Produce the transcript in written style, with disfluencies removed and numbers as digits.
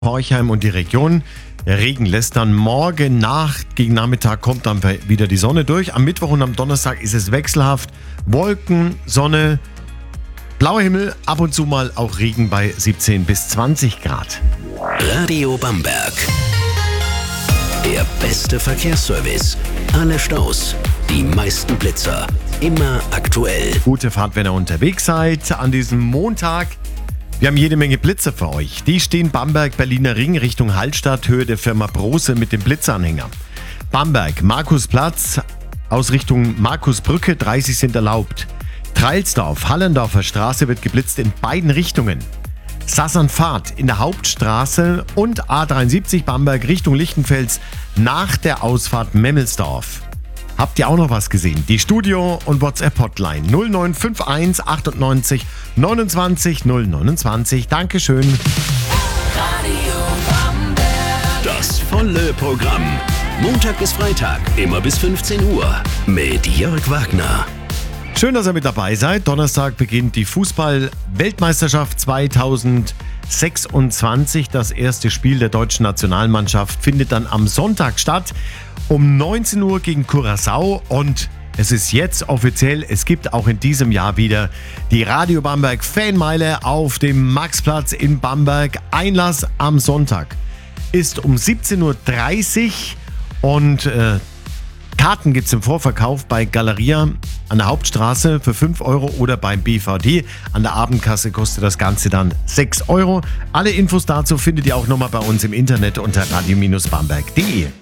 Horchheim und die Region. Der Regen lässt dann morgen Nacht gegen Nachmittag kommt dann wieder die Sonne durch. Am Mittwoch und am Donnerstag ist es wechselhaft. Wolken, Sonne, blauer Himmel, ab und zu mal auch Regen bei 17 bis 20 Grad. Radio Bamberg. Der beste Verkehrsservice. Alle Staus, die meisten Blitzer. Immer aktuell. Gute Fahrt, wenn ihr unterwegs seid an diesem Montag. Wir haben jede Menge Blitzer für euch. Die stehen Bamberg, Berliner Ring Richtung Hallstatt, Höhe der Firma Brose mit dem Blitzanhänger. Bamberg, Markusplatz aus Richtung Markusbrücke, 30 sind erlaubt. Treilsdorf, Hallendorfer Straße wird geblitzt in beiden Richtungen. Sassernfahrt in der Hauptstraße und A73 Bamberg Richtung Lichtenfels nach der Ausfahrt Memmelsdorf. Habt ihr auch noch was gesehen? Die Studio- und WhatsApp-Hotline 0951 98 29 029. Dankeschön. Radio Bamberg. Das volle Programm. Montag bis Freitag, immer bis 15 Uhr. Mit Jörg Wagner. Schön, dass ihr mit dabei seid. Donnerstag beginnt die Fußball-Weltmeisterschaft 2026. Das erste Spiel der deutschen Nationalmannschaft findet dann am Sonntag statt. Um 19 Uhr gegen Curaçao und es ist jetzt offiziell, es gibt auch in diesem Jahr wieder die Radio Bamberg Fanmeile auf dem Maxplatz in Bamberg. Einlass am Sonntag ist um 17.30 Uhr und Karten gibt es im Vorverkauf bei Galeria an der Hauptstraße für 5 Euro oder beim BVD. An der Abendkasse kostet das Ganze dann 6 Euro. Alle Infos dazu findet ihr auch nochmal bei uns im Internet unter radio-bamberg.de.